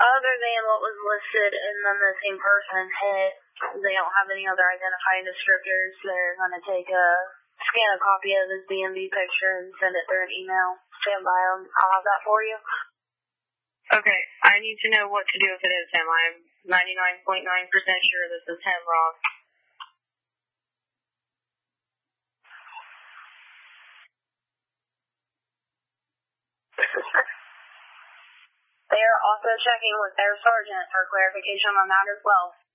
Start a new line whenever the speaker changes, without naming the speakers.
Other than what was listed in the missing person hit, they don't have any other identifying descriptors. They're going to scan a copy of his DMV picture and send it through an email. Stand by them. I'll have that for you.
Okay, I need to know what to do if it is him. I'm 99.9% sure this is him, Ross.
They are also checking with their sergeant for clarification on that as well.